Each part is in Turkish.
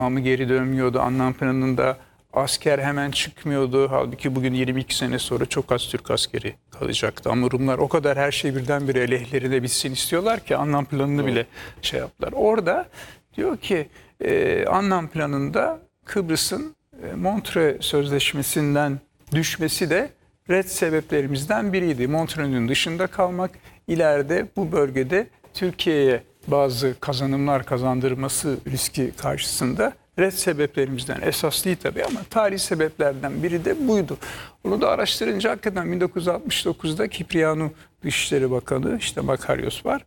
tamamı geri dönmüyordu. Anlam planında asker hemen çıkmıyordu. Halbuki bugün 22 sene sonra çok az Türk askeri kalacaktı. Ama Rumlar o kadar her şey birdenbire lehlerine bitsin istiyorlar ki anlam planını bile şey yaptılar. Orada diyor ki anlam planında Kıbrıs'ın Montreux Sözleşmesi'nden düşmesi de red sebeplerimizden biriydi. Montreux'un dışında kalmak, ileride bu bölgede Türkiye'ye bazı kazanımlar kazandırması riski karşısında red sebeplerimizden, esas değil tabii ama tarih sebeplerden biri de buydu. Onu da araştırınca hakikaten 1969'da Kiprianu Dışişleri Bakanı, işte Makaryos var,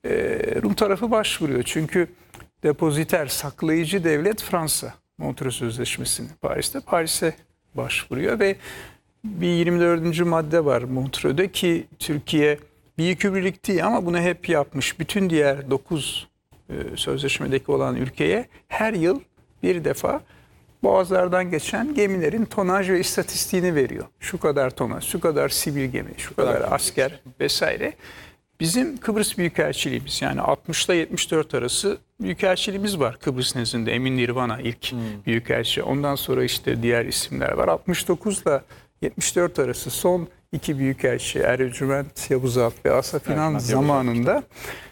Rum tarafı başvuruyor. Çünkü depoziter, saklayıcı devlet Fransa. Montreux Sözleşmesi'ni Paris'e başvuruyor ve bir 24. madde var Montreux'de ki Türkiye bir yükü birlikte ama bunu hep yapmış. Bütün diğer 9 sözleşmedeki olan ülkeye her yıl bir defa boğazlardan geçen gemilerin tonaj ve istatistiğini veriyor. Şu kadar tonaj, şu kadar sivil gemi, şu kadar asker vesaire. Bizim Kıbrıs Büyükelçiliğimiz yani 60 ile 74 arası büyükelçiliğimiz var Kıbrıs nezdinde. Emin Nirvana ilk büyükelçi. Ondan sonra işte diğer isimler var. 69 ile 74 arası son iki büyükelçi Ercüment Yavuzalp ve Asaf İnan zamanında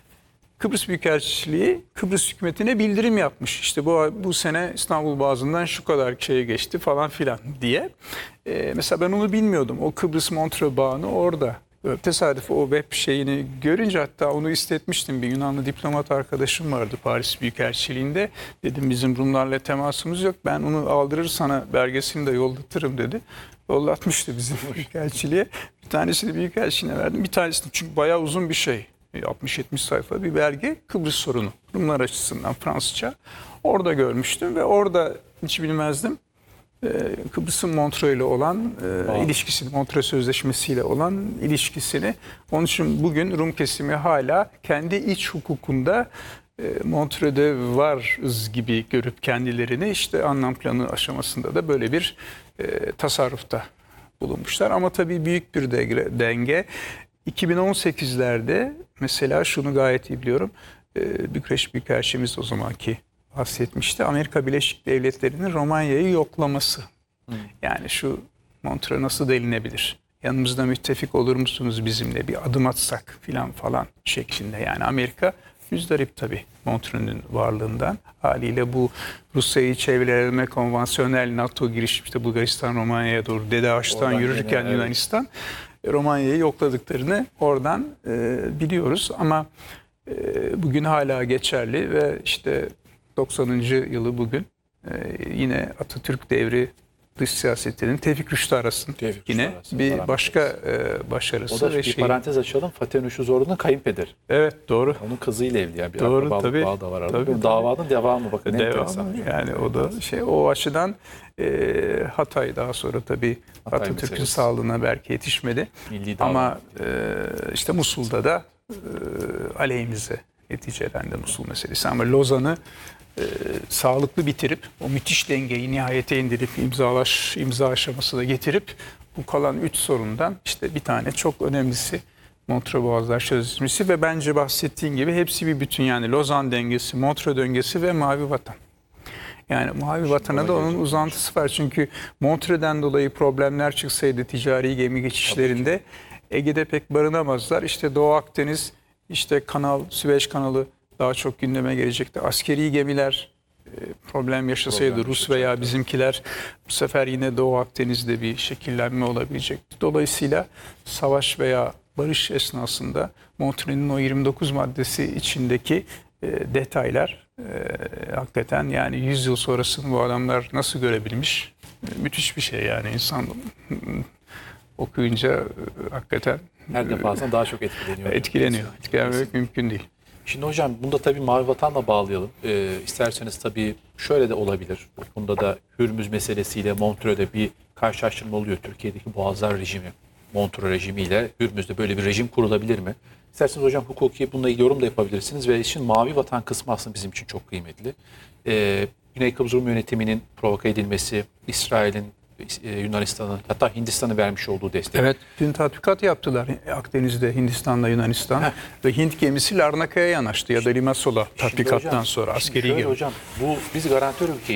Kıbrıs Büyükelçiliği Kıbrıs hükümetine bildirim yapmış. İşte bu sene İstanbul Boğazı'ndan şu kadar şey geçti falan filan diye. Mesela ben onu bilmiyordum. O Kıbrıs Montreux bağını orada. Tesadüf o web şeyini görünce hatta onu istetmiştim. Bir Yunanlı diplomat arkadaşım vardı Paris Büyükelçiliğinde. Dedim bizim Rumlarla temasımız yok. Ben onu aldırır sana belgesini de yollatırım dedi. Yollatmıştı bizim Büyükelçiliğe. Bir tanesini Büyükelçiliğine verdim. Bir tanesini çünkü bayağı uzun bir şey. 60-70 sayfa bir belge Kıbrıs sorunu. Rumlar açısından Fransızca. Orada görmüştüm ve orada hiç bilmezdim. Kıbrıs'ın Montreux ile olan ilişkisini, Montreux Sözleşmesi ile olan ilişkisini. Onun için bugün Rum kesimi hala kendi iç hukukunda Montreux'de varız gibi görüp kendilerini işte anlam planı aşamasında da böyle bir tasarrufta bulunmuşlar. Ama tabii büyük bir denge. 2018'lerde mesela şunu gayet iyi biliyorum. Bükreş Büyükelçimiz o zamanki bahsetmişti. Amerika Birleşik Devletleri'nin Romanya'yı yoklaması. Yani şu Montreux nasıl delinebilir? Yanımızda müttefik olur musunuz bizimle bir adım atsak falan şeklinde. Yani Amerika müzdarip tabii Montreux'un varlığından. Haliyle bu Rusya'yı çevreleme konvansiyonel NATO girişim işte Bulgaristan Romanya'ya doğru Dede Ağaç'tan yürürken Yunanistan Romanya'yı yokladıklarını oradan biliyoruz. Ama bugün hala geçerli ve işte 90. yılı bugün yine Atatürk devri dış siyasetinin Tevfik Rüştü Aras'ın yine bir başka başarısı. O da bir parantez açalım. Fatih Nuşu Zorlu'nun kayınpederi. Evet doğru. Onun kızıyla evli yani bir doğru, akrabalık bağı da var arada. Tabii. Davanın devamı bakın. Devamı yani o da o açıdan Hatay daha sonra tabii Atatürk'ün sağlığına belki yetişmedi. Ama işte Musul'da da aleyhimize neticelendi Musul meselesi. Ama Lozan'ı sağlıklı bitirip o müthiş dengeyi nihayete indirip imza aşaması da getirip bu kalan 3 sorundan işte bir tane çok önemlisi Montreux Boğazlar Sözleşmesi ve bence bahsettiğin gibi hepsi bir bütün yani Lozan dengesi, Montreux döngesi ve Mavi Vatan. Yani Mavi Vatan'a da onun uzantısı var. Çünkü Montreux'den dolayı problemler çıksaydı ticari gemi geçişlerinde Ege'de pek barınamazlar. İşte Doğu Akdeniz, işte Süveyş Kanalı daha çok gündeme gelecekti. Askeri gemiler problem yaşasaydı Rus veya bizimkiler bu sefer yine Doğu Akdeniz'de bir şekillenme olabilecekti. Dolayısıyla savaş veya barış esnasında Montreux'un o 29 maddesi içindeki detaylar hakikaten yani 100 yıl sonrasını bu adamlar nasıl görebilmiş? Müthiş bir şey yani insan okuyunca hakikaten her defasında daha çok etkileniyor. Etkilenmek mümkün değil. Şimdi hocam bunda tabii Mavi Vatan'la bağlayalım. İsterseniz tabii şöyle de olabilir. Bunda da Hürmüz meselesiyle Montreux'de bir karşılaştırma oluyor. Türkiye'deki Boğazlar rejimi, Montreux rejimiyle Hürmüz'de böyle bir rejim kurulabilir mi? İsterseniz hocam hukuki bununla ilgili yorum da yapabilirsiniz. Ve işin Mavi Vatan kısmı aslında bizim için çok kıymetli. Güney Kıbrıs Rum yönetiminin provoke edilmesi, İsrail'in Yunanistan'ı hatta Hindistan'ı vermiş olduğu destek. Evet, dün tatbikat yaptılar Akdeniz'de Hindistan'la Yunanistan ve Hint gemisi Larnaka'ya yanaştı ya da Limassol'a tatbikattan sonra askeri gemi. Hocam bu biz garantör ülkeyiz.